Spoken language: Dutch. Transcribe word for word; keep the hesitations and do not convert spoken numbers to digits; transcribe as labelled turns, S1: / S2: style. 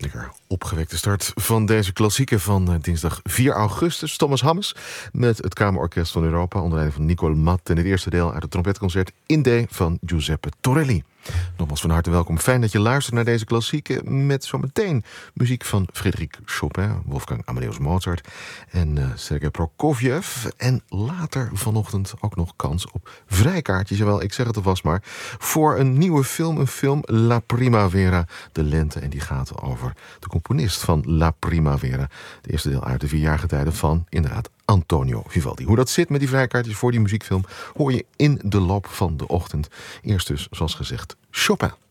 S1: lekker opgewekte start van deze klassieke van uh, dinsdag vier augustus. Thomas Hammes met het Kamerorkest van Europa onder leiding van Nicole Matt en het eerste deel uit het trompetconcert In D van Giuseppe Torelli. Nogmaals van harte welkom. Fijn dat je luistert naar deze klassieke met zometeen muziek van Frédéric Chopin, Wolfgang Amadeus Mozart en uh, Sergei Prokofjev. En later vanochtend ook nog kans op vrijkaartjes, jawel, ik zeg het alvast maar, voor een nieuwe film, een film La Primavera, de lente. En die gaat over de componist van La Primavera. Het eerste deel uit de vierjarige tijden van, inderdaad, Antonio Vivaldi. Hoe dat zit met die vrijkaartjes voor die muziekfilm hoor je in de loop van de ochtend. Eerst dus, zoals gezegd, Chopin.